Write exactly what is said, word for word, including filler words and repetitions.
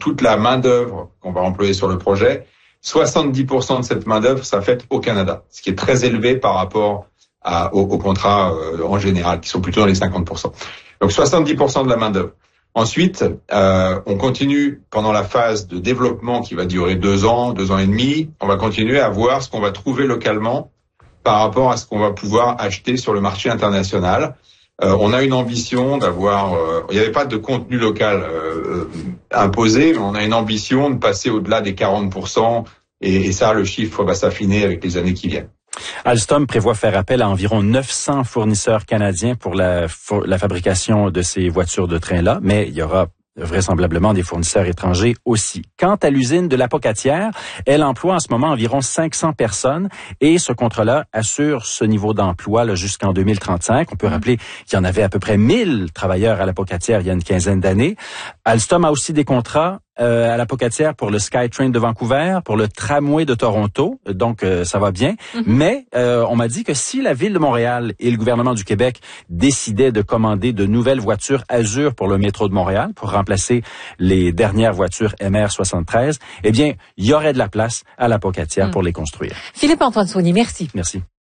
toute la main-d'œuvre qu'on va employer sur le projet, soixante-dix pour cent de cette main-d'œuvre sera faite au Canada, ce qui est très élevé par rapport à, aux, aux contrats euh, en général, qui sont plutôt dans les cinquante pour cent. Donc soixante-dix pour cent de la main-d'œuvre. Ensuite, euh, on continue pendant la phase de développement qui va durer deux ans, deux ans et demi. On va continuer à voir ce qu'on va trouver localement par rapport à ce qu'on va pouvoir acheter sur le marché international. Euh, on a une ambition d'avoir, euh, il n'y avait pas de contenu local euh, imposé, mais on a une ambition de passer au-delà des quarante pour cent et, et ça, le chiffre va s'affiner avec les années qui viennent. Alstom prévoit faire appel à environ neuf cents fournisseurs canadiens pour la, la fabrication de ces voitures de train-là, mais il y aura vraisemblablement des fournisseurs étrangers aussi. Quant à l'usine de l'Apocatière, elle emploie en ce moment environ cinq cents personnes et ce contrat-là assure ce niveau d'emploi là, jusqu'en deux mille trente-cinq. On peut rappeler qu'il y en avait à peu près mille travailleurs à l'Apocatière il y a une quinzaine d'années. Alstom a aussi des contrats Euh, à l'Apocatière pour le SkyTrain de Vancouver, pour le tramway de Toronto, donc euh, ça va bien. Mm-hmm. Mais euh, on m'a dit que si la Ville de Montréal et le gouvernement du Québec décidaient de commander de nouvelles voitures Azur pour le métro de Montréal, pour remplacer les dernières voitures M R soixante-treize, eh bien, il y aurait de la place à l'Apocatière mm. pour les construire. Philippe-Antoine Saunier, merci. Merci.